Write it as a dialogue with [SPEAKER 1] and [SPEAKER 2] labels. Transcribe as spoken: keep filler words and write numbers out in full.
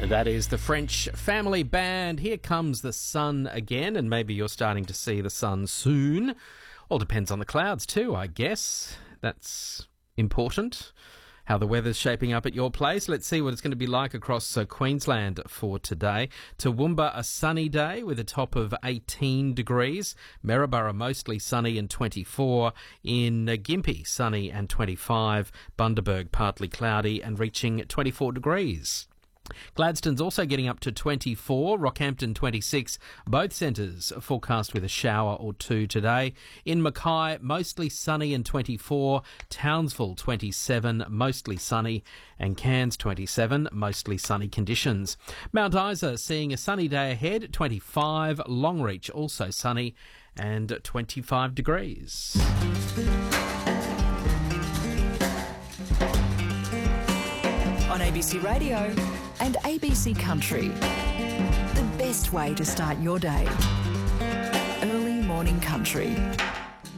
[SPEAKER 1] That is the French Family Band. Here comes the sun again, and maybe you're starting to see the sun soon. All depends on the clouds too, I guess. That's important. How the weather's shaping up at your place. Let's see what it's going to be like across uh, Queensland for today. Toowoomba, a sunny day with a top of eighteen degrees. Maryborough, mostly sunny and twenty-four. In uh, Gympie, sunny and twenty-five. Bundaberg, partly cloudy and reaching twenty-four degrees. Gladstone's also getting up to twenty-four, Rockhampton twenty-six, both centres forecast with a shower or two today. In Mackay, mostly sunny and twenty-four, Townsville twenty-seven, mostly sunny, and Cairns twenty-seven, mostly sunny conditions. Mount Isa seeing a sunny day ahead, twenty-five, Longreach also sunny and twenty-five degrees.
[SPEAKER 2] On A B C Radio and A B C Country. The best way to start your day. Early morning country.